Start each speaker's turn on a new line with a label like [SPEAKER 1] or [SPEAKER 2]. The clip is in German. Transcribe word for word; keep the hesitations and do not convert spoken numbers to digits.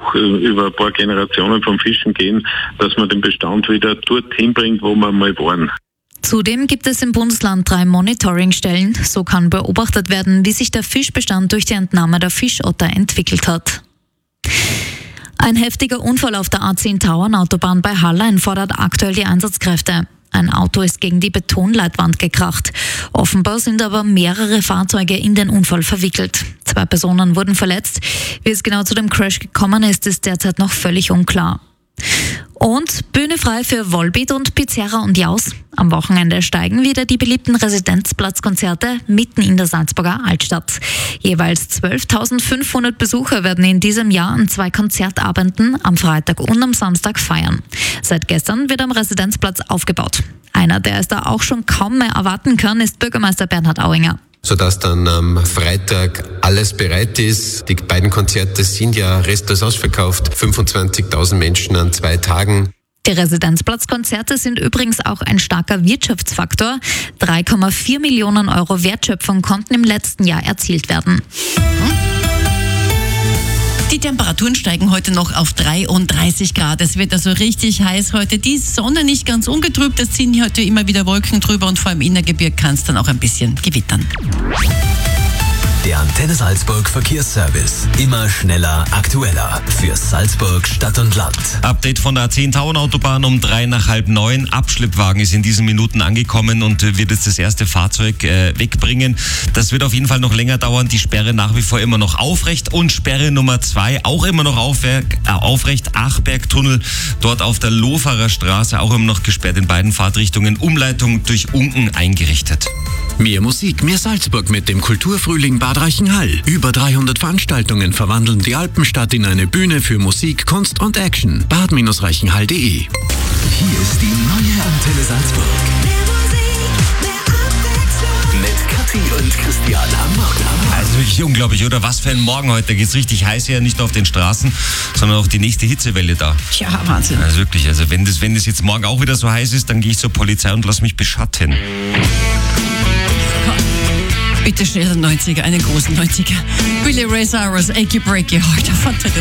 [SPEAKER 1] auch über ein paar Generationen vom Fischen gehen, dass man den Bestand wieder dorthin bringt, wo wir mal waren.
[SPEAKER 2] Zudem gibt es im Bundesland drei Monitoringstellen. So kann beobachtet werden, wie sich der Fischbestand durch die Entnahme der Fischotter entwickelt hat. Ein heftiger Unfall auf der A zehn Tauernautobahn bei Hallein fordert aktuell die Einsatzkräfte. Ein Auto ist gegen die Betonleitwand gekracht. Offenbar sind aber mehrere Fahrzeuge in den Unfall verwickelt. Zwei Personen wurden verletzt. Wie es genau zu dem Crash gekommen ist, ist derzeit noch völlig unklar. Und Bühne frei für Volbeat und Pizzeria und Jaus. Am Wochenende steigen wieder die beliebten Residenzplatzkonzerte mitten in der Salzburger Altstadt. Jeweils zwölftausendfünfhundert Besucher werden in diesem Jahr an zwei Konzertabenden am Freitag und am Samstag feiern. Seit gestern wird am Residenzplatz aufgebaut. Einer, der es da auch schon kaum mehr erwarten kann, ist Bürgermeister Bernhard Auinger.
[SPEAKER 3] Sodass dann am Freitag alles bereit ist. Die beiden Konzerte sind ja restlos ausverkauft. fünfundzwanzigtausend Menschen an zwei Tagen.
[SPEAKER 2] Die Residenzplatzkonzerte sind übrigens auch ein starker Wirtschaftsfaktor. drei Komma vier Millionen Euro Wertschöpfung konnten im letzten Jahr erzielt werden.
[SPEAKER 4] Die Temperaturen steigen heute noch auf dreiunddreißig Grad. Es wird also richtig heiß heute. Die Sonne nicht ganz ungetrübt. Es ziehen heute immer wieder Wolken drüber und vor allem in der Gebirge kann es dann auch ein bisschen gewittern.
[SPEAKER 5] Der Antenne Salzburg Verkehrsservice. Immer schneller, aktueller. Für Salzburg, Stadt und Land.
[SPEAKER 6] Update von der A zehn Tauernautobahn um drei nach halb neun. Abschleppwagen ist in diesen Minuten angekommen und wird jetzt das erste Fahrzeug äh, wegbringen. Das wird auf jeden Fall noch länger dauern. Die Sperre nach wie vor immer noch aufrecht. Und Sperre Nummer zwei auch immer noch aufwerk, äh, aufrecht. Achbergtunnel dort auf der Lofarer Straße auch immer noch gesperrt in beiden Fahrtrichtungen. Umleitung durch Unken eingerichtet.
[SPEAKER 5] Mehr Musik, mehr Salzburg mit dem Kulturfrühling Bad Reichenhall. Über dreihundert Veranstaltungen verwandeln die Alpenstadt in eine Bühne für Musik, Kunst und Action. bad reichenhall punkt de. Hier ist die neue Antenne Salzburg. Mit Kathi und Christian am Morgen.
[SPEAKER 6] Also wirklich unglaublich, oder? Was für ein Morgen heute. Da geht's richtig heiß her, nicht nur auf den Straßen, sondern auch die nächste Hitzewelle da.
[SPEAKER 4] Ja, Wahnsinn.
[SPEAKER 6] Also wirklich, also wenn das, wenn das jetzt morgen auch wieder so heiß ist, dann gehe ich zur Polizei und lass mich beschatten.
[SPEAKER 4] Bitte schnell neunziger, einen großen neunziger. Billy Ray Cyrus, Achy Breaky Heart.